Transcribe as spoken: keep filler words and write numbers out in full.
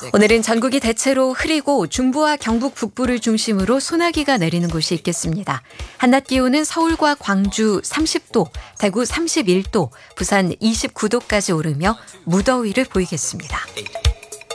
오늘은 전국이 대체로 흐리고 중부와 경북 북부를 중심으로 소나기가 내리는 곳이 있겠습니다. 한낮 기온은 서울과 광주 삼십 도, 대구 삼십일 도, 부산 이십구 도까지 오르며 무더위를 보이겠습니다.